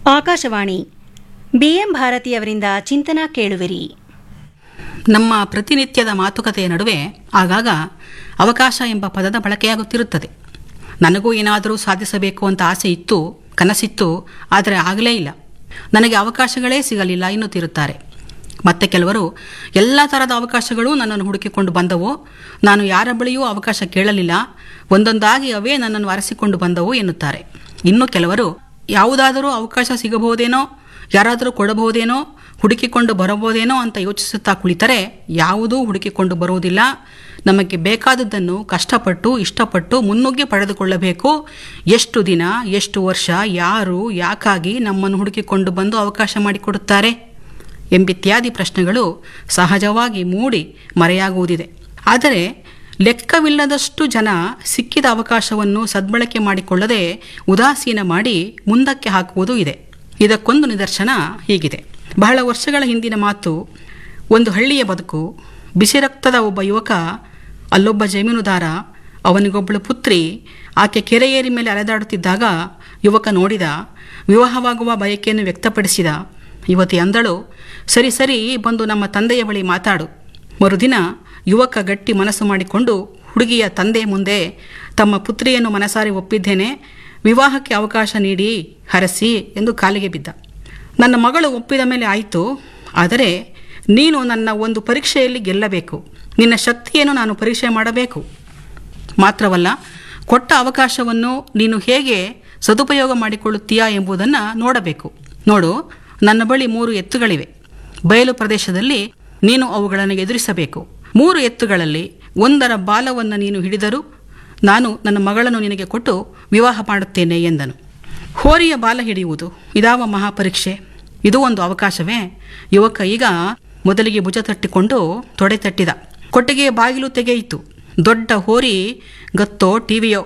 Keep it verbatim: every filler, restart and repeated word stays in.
Akashvani BM ಭಾರತಿಯವರಿಂದ ಚಿಂತನಾ ಕೇಳುವಿರಿ. ನಮ್ಮ ಪ್ರತಿನಿತ್ಯದ ಮಾತುಕತೆಯ ನಡುವೆ ಆಗಾಗ ಅವಕಾಶ ಎಂಬ ಪದದ ಬಳಕೆಯಾಗುತ್ತಿರುತ್ತದೆ. ನನಗೂ ಏನಾದರೂ ಸಾಧಿಸಬೇಕು ಅಂತ ಆಸೆ ಇತ್ತು, ಕನಸಿತ್ತು, ಆದರೆ ಆಗಲೇ ಇಲ್ಲ, ನನಗೆ ಅವಕಾಶಗಳೇ ಸಿಗಲಿಲ್ಲ ಎನ್ನುತ್ತಿರುತ್ತಾರೆ. ಮತ್ತೆ ಕೆಲವರು ಎಲ್ಲ ಥರದ ಅವಕಾಶಗಳು ನನ್ನನ್ನು ಹುಡುಕಿಕೊಂಡು ಬಂದವು, ನಾನು ಯಾರ ಬಳಿಯೂ ಅವಕಾಶ ಕೇಳಲಿಲ್ಲ, ಒಂದೊಂದಾಗಿ ಅವೇ ನನ್ನನ್ನು ಅರಸಿಕೊಂಡು ಬಂದವು ಎನ್ನುತ್ತಾರೆ. ಇನ್ನು ಕೆಲವರು ಯಾವುದಾದರೂ ಅವಕಾಶ ಸಿಗಬಹುದೇನೋ, ಯಾರಾದರೂ ಕೊಡಬಹುದೇನೋ, ಹುಡುಕಿಕೊಂಡು ಬರಬಹುದೇನೋ ಅಂತ ಯೋಚಿಸುತ್ತಾ ಕುಳಿತರೆ ಯಾವುದೂ ಹುಡುಕಿಕೊಂಡು ಬರುವುದಿಲ್ಲ. ನಮಗೆ ಬೇಕಾದದ್ದನ್ನು ಕಷ್ಟಪಟ್ಟು ಇಷ್ಟಪಟ್ಟು ಮುನ್ನುಗ್ಗಿ ಪಡೆದುಕೊಳ್ಳಬೇಕು. ಎಷ್ಟು ದಿನ, ಎಷ್ಟು ವರ್ಷ, ಯಾರು, ಯಾಕಾಗಿ ನಮ್ಮನ್ನು ಹುಡುಕಿಕೊಂಡು ಬಂದು ಅವಕಾಶ ಮಾಡಿಕೊಡುತ್ತಾರೆ ಎಂಬಿತ್ಯಾದಿ ಪ್ರಶ್ನೆಗಳು ಸಹಜವಾಗಿ ಮೂಡಿ ಮರೆಯಾಗುವುದಿದೆ. ಆದರೆ ಲೆಕ್ಕವಿಲ್ಲದಷ್ಟು ಜನ ಸಿಕ್ಕಿದ ಅವಕಾಶವನ್ನು ಸದ್ಬಳಕೆ ಮಾಡಿಕೊಳ್ಳದೆ ಉದಾಸೀನ ಮಾಡಿ ಮುಂದಕ್ಕೆ ಹಾಕುವುದೂ ಇದೆ. ಇದಕ್ಕೊಂದು ನಿದರ್ಶನ ಹೀಗಿದೆ. ಬಹಳ ವರ್ಷಗಳ ಹಿಂದಿನ ಮಾತು. ಒಂದು ಹಳ್ಳಿಯ ಬದುಕು. ಬಿಸಿ ರಕ್ತದ ಒಬ್ಬ ಯುವಕ, ಅಲ್ಲೊಬ್ಬ ಜಮೀನುದಾರ, ಅವನಿಗೊಬ್ಬಳು ಪುತ್ರಿ. ಆಕೆ ಕೆರೆಯೇರಿ ಮೇಲೆ ಅಲೆದಾಡುತ್ತಿದ್ದಾಗ ಯುವಕ ನೋಡಿದ, ವಿವಾಹವಾಗುವ ಬಯಕೆಯನ್ನು ವ್ಯಕ್ತಪಡಿಸಿದ. ಯುವತಿ ಅಂದಳು, ಸರಿ ಸರಿ ಬಂದು ನಮ್ಮ ತಂದೆಯ ಬಳಿ ಮಾತಾಡು. ಮರುದಿನ ಯುವಕ ಗಟ್ಟಿ ಮನಸ್ಸು ಮಾಡಿಕೊಂಡು ಹುಡುಗಿಯ ತಂದೆ ಮುಂದೆ ತಮ್ಮ ಪುತ್ರಿಯನ್ನು ಮನಸಾರಿ ಒಪ್ಪಿದ್ದೇನೆ, ವಿವಾಹಕ್ಕೆ ಅವಕಾಶ ನೀಡಿ ಹರಸಿ ಎಂದು ಕಾಲಿಗೆ ಬಿದ್ದ. ನನ್ನ ಮಗಳು ಒಪ್ಪಿದ ಮೇಲೆ ಆಯಿತು, ಆದರೆ ನೀನು ನನ್ನ ಒಂದು ಪರೀಕ್ಷೆಯಲ್ಲಿ ಗೆಲ್ಲಬೇಕು. ನಿನ್ನ ಶಕ್ತಿಯನ್ನು ನಾನು ಪರೀಕ್ಷೆ ಮಾಡಬೇಕು. ಮಾತ್ರವಲ್ಲ, ಕೊಟ್ಟ ಅವಕಾಶವನ್ನು ನೀನು ಹೇಗೆ ಸದುಪಯೋಗ ಮಾಡಿಕೊಳ್ಳುತ್ತೀಯಾ ಎಂಬುದನ್ನು ನೋಡಬೇಕು. ನೋಡು, ನನ್ನ ಬಳಿ ಮೂರು ಎತ್ತುಗಳಿವೆ. ಬಯಲು ಪ್ರದೇಶದಲ್ಲಿ ನೀನು ಅವುಗಳನ್ನು ಎದುರಿಸಬೇಕು. ಮೂರು ಎತ್ತುಗಳಲ್ಲಿ ಒಂದರ ಬಾಲವನ್ನು ನೀನು ಹಿಡಿದರೂ ನಾನು ನನ್ನ ಮಗಳನ್ನು ನಿನಗೆ ಕೊಟ್ಟು ವಿವಾಹ ಮಾಡುತ್ತೇನೆ ಎಂದನು. ಹೋರಿಯ ಬಾಲ ಹಿಡಿಯುವುದು ಇದಾವ ಮಹಾಪರೀಕ್ಷೆ? ಇದು ಒಂದು ಅವಕಾಶವೇ? ಯುವಕ ಈಗ ಮೊದಲಿಗೆ ಭುಜ ತಟ್ಟಿಕೊಂಡು ತೊಡೆ ತಟ್ಟಿದ. ಕೊಟ್ಟಿಗೆಯ ಬಾಗಿಲು ತೆಗೆಯಿತು. ದೊಡ್ಡ ಹೋರಿ ಗತ್ತೋ ಟಿವಿಯೋ